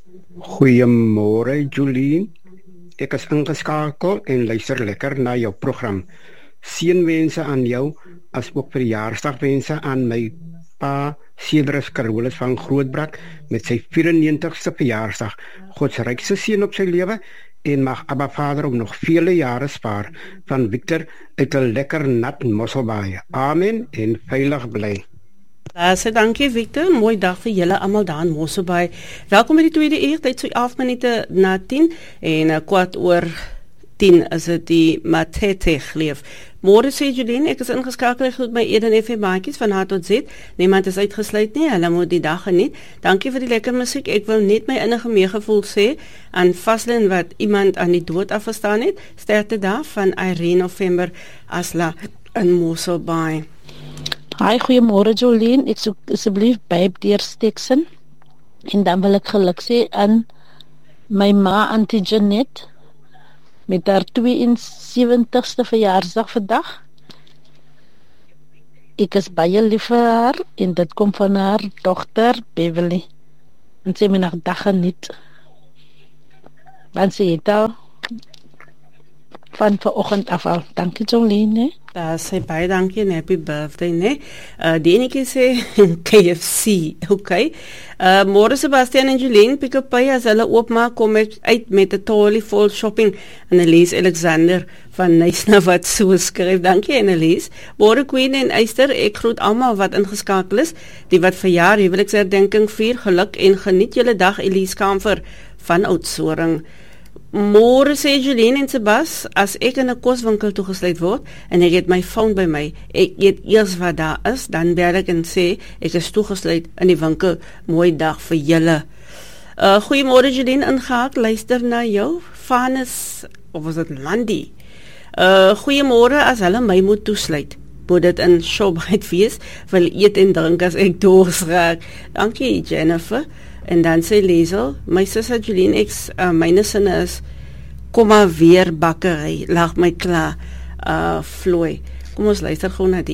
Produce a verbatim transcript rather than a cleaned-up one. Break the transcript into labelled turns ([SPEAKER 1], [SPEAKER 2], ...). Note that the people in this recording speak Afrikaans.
[SPEAKER 1] Goeiemôre Jolien. Ek is ingeskakel en luister lekker na jou program. Seënwense aan jou as ook verjaarsdagwense aan my pa Cedrus Carolus van Grootbrak met sy vyf-en-negentigste verjaarsdag. God se rykste seën op sy lewe en mag Abba Vader om nog vele jare spaar. Van Victor uit 'n lekker nat Mosselbaai. Amen en veilig bly.
[SPEAKER 2] Daar sê dankie Victor, mooi dag vir julle almal daar in Mosselbaai. Welkom by die tweede uur, tyd so elf minute na tien en uh, kwart oor tien is dit die Matete geleef. Môre sê Jolien, ek is ingeskakel met my Eden F M maatjies van A tot Z. Niemand is uitgesluit nie, hulle moet die dag geniet. Dankie vir die lekker musiek. Ek wil net my innige meegevoel sê aan Vaslin wat iemand aan die dood afgestaan het. Sterkte daar van Irene November Asla in Mosselbaai.
[SPEAKER 3] Hi, goeiemôre Jolien. Ek soek asseblief Babe Deersteksen. En dan wil ek geluk sê aan my ma Auntie Janet met haar twee-en-sewentigste verjaarsdag vandag. Ek is baie lief vir haar en dit kom van haar dogter Beverly. En sy my nog dag geniet. Want sy het al van vanoggend af al. Dankie Jolien, hè.
[SPEAKER 2] Daar sê baie dankie en happy birthday, ne? Uh, die enetjie sê K F C, okay. Uh, môre Sebastian en Jolien, pick up by as hulle oopmaak, kom ek uit met 'n trolley vol shopping. Annelies Alexander van Nysna wat so skryf. Dankie Annelies. Môre Queen en Eyster, ek groet almal wat ingeskakel is, die wat verjaar, huweliksherdenking vier, geluk en geniet julle dag. Elise Kamfer van Oudtshoorn. Môre sê Jolien en Sebas, as ek in 'n koswinkel toegesluit word en ek het my foon by my, ek eet eers wat daar is, dan bel ek en sê ek is toegesluit in die winkel. Mooi dag vir julle. Uh, Goeiemôre Jolien, ingehaak, luister na jou. Vanus, of was dit Landy? Uh, Goeiemôre, as hulle my moet toesluit, moet dit in Shoprite wees, wil eet en drink as ek dors raak. Dankie Jennifer. En dan sê Liesel, my sussie Jolien, ek, uh, myne sinne is, kom maar weer bakkery, lag my klaar, uh, Floy. Kom ons luister gewoon na die